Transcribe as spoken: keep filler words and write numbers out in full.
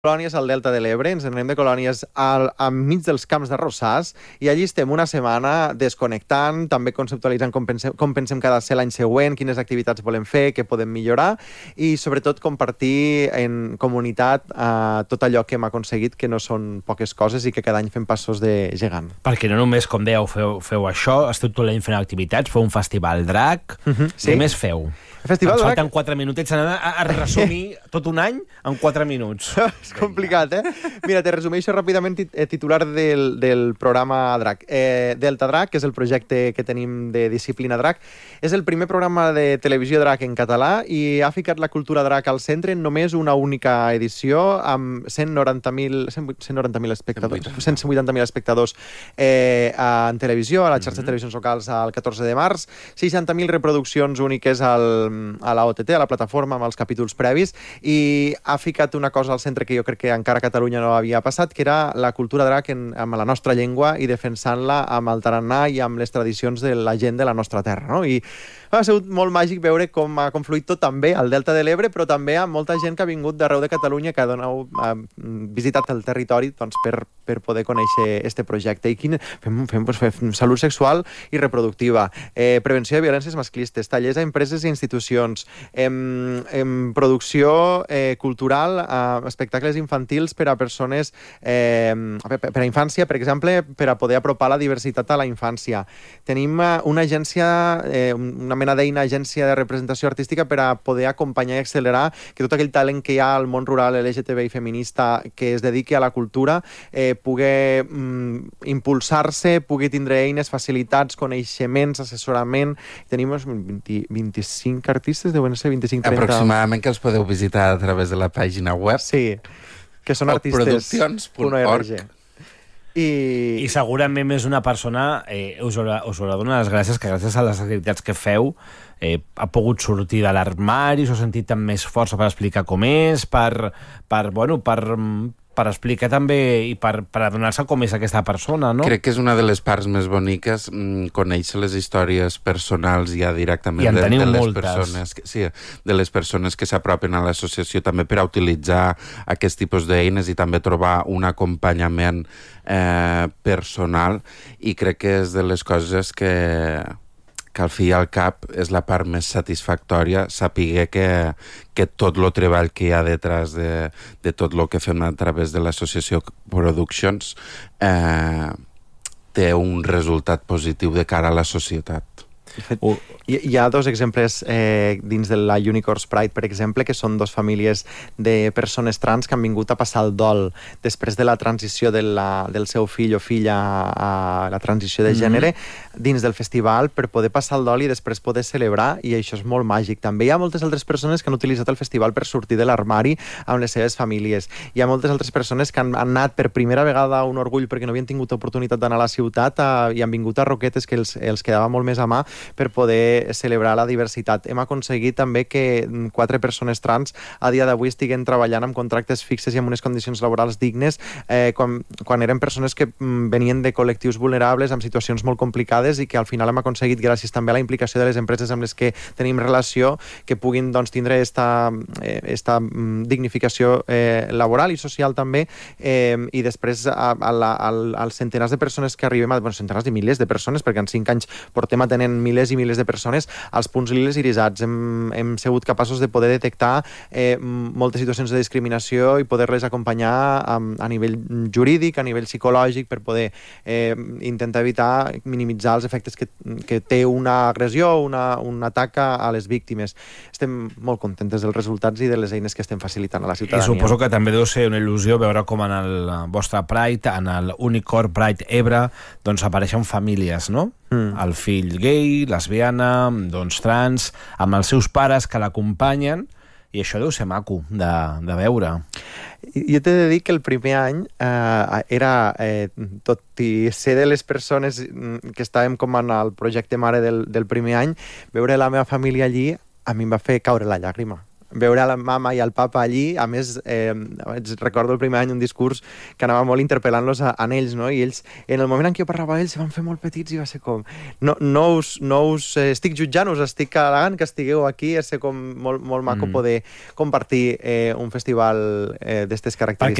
colònies al Delta de l'Ebre, ens anem de colònies al, enmig dels camps de Rossars, i allí estem una setmana desconnectant, també conceptualitzant com pensem, com pensem que ha de ser l'any següent, quines activitats volem fer, què podem millorar, i sobretot compartir en comunitat eh, tot allò que hem aconseguit, que no són poques coses i que cada any fem passos de gegant. Perquè no només, com dèieu, feu, feu això, esteu tot l'any fent activitats, feu un festival drac, uh-huh, sí. Què més feu? El Festival Ens Drac... falten quatre minutets a, a, a resumir tot un any en quatre minuts. És complicat, eh? Mira, te resumeixo ràpidament tit titular del, del programa Drac. Eh, Delta Drac, que és el projecte que tenim de disciplina Drac, és el primer programa de televisió Drac en català i ha ficat la cultura Drac al centre en només una única edició, amb cent noranta mil espectadors, cent vuitanta mil espectadors eh, en televisió, a la xarxa de televisions locals el catorze de març, seixanta mil reproduccions úniques al a la O T T, a la plataforma, amb els capítols previs, i ha ficat una cosa al centre que jo crec que encara a Catalunya no havia passat, que era la cultura drac en, amb la nostra llengua i defensant-la amb el tarannà i amb les tradicions de la gent de la nostra terra, no? I ha sigut molt màgic veure com ha confluït tot també al Delta de l'Ebre, però també amb molta gent que ha vingut d'arreu de Catalunya, que ha visitat el territori doncs, per, per poder conèixer este projecte. I quin... fem, fem, doncs, fem salut sexual i reproductiva, eh, prevenció de violències masclistes, tallers a empreses i institucions, em, em, producció eh, cultural, eh, espectacles infantils per a persones, eh, per, per a infància, per exemple, per a poder apropar la diversitat a la infància. Tenim eh, una agència, eh, una mena d'eina, agència de representació artística per a poder acompanyar i accelerar que tot aquell talent que hi ha al món rural L G T B I feminista que es dediqui a la cultura eh, pugui mm, impulsar-se, pugui tindre eines, facilitats, coneixements, assessorament. Tenim vint, vint-i-cinc artistes, deuen ser vint-i-cinc trenta... Aproximadament, que els podeu visitar a través de la pàgina web. Sí, que són artistes produccions punt org. I... I segurament més una persona eh, us, haurà, us haurà donat les gràcies, que gràcies a les activitats que feu eh, ha pogut sortir de l'armari, s'ha sentit amb més força per explicar com és, per, per, bueno, per, per explicar també i per, per adonar-se com és aquesta persona, no? Crec que és una de les parts més boniques, mm, conèixer les històries personals ja directament de, de les moltes. persones que, sí, de les persones que s'apropen a l'associació, també per a utilitzar aquest tipus d'eines i també trobar un acompanyament eh, personal, i crec que és de les coses que que al fi i al cap és la part més satisfactòria, saber que, que tot el treball que hi ha detrás de, de tot el que fem a través de l'associació Productions eh, té un resultat positiu de cara a la societat. Uh. Hi, hi ha dos exemples eh, dins de la Unicorns Pride, per exemple, que són dos famílies de persones trans que han vingut a passar el dol després de la transició de la, del seu fill o filla a la transició de gènere, mm-hmm. dins del festival, per poder passar el dol i després poder celebrar, i això és molt màgic. També hi ha moltes altres persones que han utilitzat el festival per sortir de l'armari amb les seves famílies. Hi ha moltes altres persones que han, han anat per primera vegada a un orgull perquè no havien tingut oportunitat d'anar a la ciutat a, i han vingut a Roquetes, que els, els quedava molt més a mà, per poder celebrar la diversitat. Hem aconseguit també que quatre persones trans a dia d'avui estiguen treballant amb contractes fixes i amb unes condicions laborals dignes eh, quan, quan eren persones que mm, venien de col·lectius vulnerables amb situacions molt complicades i que al final hem aconseguit, gràcies també a la implicació de les empreses amb les que tenim relació, que puguin doncs, tindre esta, eh, esta mm, dignificació eh, laboral i social també, eh, i després a, a la, al, als centenars de persones que arribem, a, bueno, centenars de milers de persones, perquè en cinc anys portem atenent milers i milers de persones, als punts liles irisats. Hem, hem sigut capaços de poder detectar eh, moltes situacions de discriminació i poder-les acompanyar a, a nivell jurídic, a nivell psicològic, per poder eh, intentar evitar, minimitzar els efectes que, que té una agressió o una, un atac a les víctimes. Estem molt contentes dels resultats i de les eines que estem facilitant a la ciutadania. I suposo que també deu ser una il·lusió veure com en el vostre Pride, en el Unicorn Pride Ebre, doncs apareixen famílies, no? Mm. El fill gay, lesbiana, doncs trans, amb els seus pares que l'acompanyen, i això deu ser maco de, de veure. Jo t'he de dir que el primer any eh, era, eh, tot i ser de les persones que estàvem com en el projecte mare del, del primer any, veure la meva família allí a mi em va fer caure la llàgrima. veure la mama i el papa allí, a més, eh, recordo el primer any un discurs que anava molt interpel·lant-los a, a ells, no? I ells, en el moment en què jo parlava a ells, se van fer molt petits i va ser com... No, no us, no us eh, estic jutjant, us estic al·legant que estigueu aquí, és com molt, molt maco mm. poder compartir eh, un festival eh, d'estes característiques.